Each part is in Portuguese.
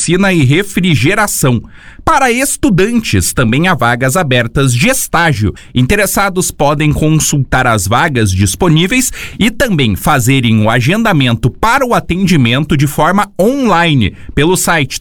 oficina e refrigeração. Para estudantes, também há vagas abertas de estágio. Interessados podem consultar as vagas disponíveis e também fazerem o agendamento para o atendimento de forma online pelo site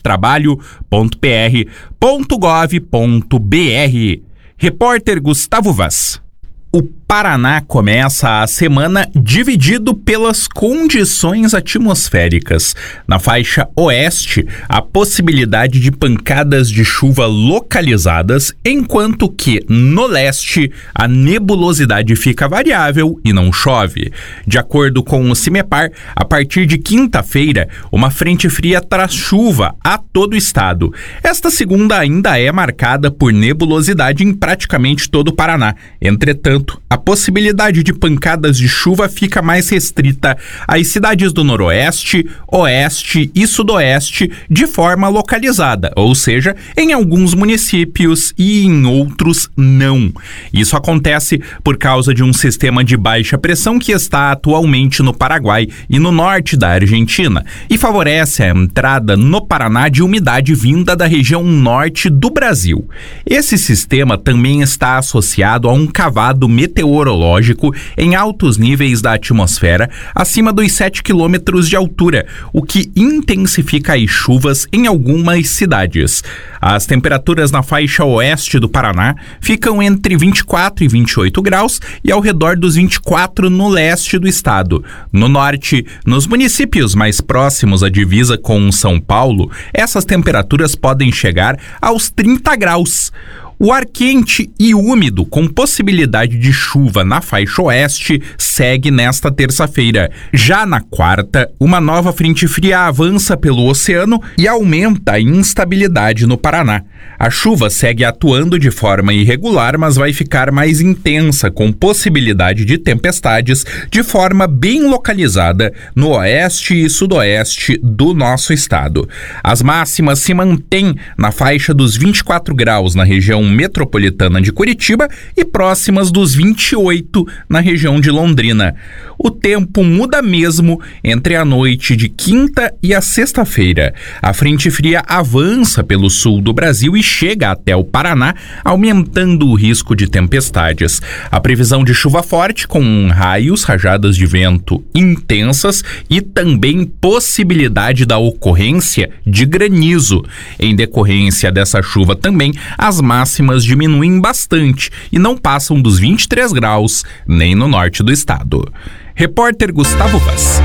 trabalho.pr.gov.br. Repórter Gustavo Vaz. O Paraná começa a semana dividido pelas condições atmosféricas. Na faixa oeste, a possibilidade de pancadas de chuva localizadas, enquanto que no leste a nebulosidade fica variável e não chove. De acordo com o CIMEPAR, a partir de quinta-feira, uma frente fria traz chuva a todo o estado. Esta segunda ainda é marcada por nebulosidade em praticamente todo o Paraná. Entretanto, a possibilidade de pancadas de chuva fica mais restrita às cidades do noroeste, oeste e sudoeste de forma localizada, ou seja, em alguns municípios e em outros não. Isso acontece por causa de um sistema de baixa pressão que está atualmente no Paraguai e no norte da Argentina e favorece a entrada no Paraná de umidade vinda da região norte do Brasil. Esse sistema também está associado a um cavado meteorológico em altos níveis da atmosfera, acima dos 7 quilômetros de altura, o que intensifica as chuvas em algumas cidades. As temperaturas na faixa oeste do Paraná ficam entre 24 e 28 graus e ao redor dos 24 no leste do estado. No norte, nos municípios mais próximos à divisa com São Paulo, essas temperaturas podem chegar aos 30 graus. O ar quente e úmido, com possibilidade de chuva na faixa oeste, segue nesta terça-feira. Já na quarta, uma nova frente fria avança pelo oceano e aumenta a instabilidade no Paraná. A chuva segue atuando de forma irregular, mas vai ficar mais intensa, com possibilidade de tempestades de forma bem localizada no oeste e sudoeste do nosso estado. As máximas se mantêm na faixa dos 24 graus na região metropolitana de Curitiba e próximas dos 28 na região de Londrina. O tempo muda mesmo entre a noite de quinta e a sexta-feira. A frente fria avança pelo sul do Brasil e chega até o Paraná, aumentando o risco de tempestades. A previsão de chuva forte com raios, rajadas de vento intensas e também possibilidade da ocorrência de granizo. Em decorrência dessa chuva também, as máximas diminuem bastante e não passam dos 23 graus, nem no norte do estado. Repórter Gustavo Vaz.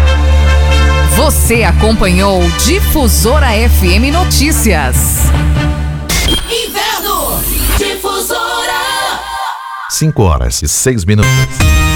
Você acompanhou Difusora FM Notícias. Inverno Difusora. 5 horas e 6 minutos.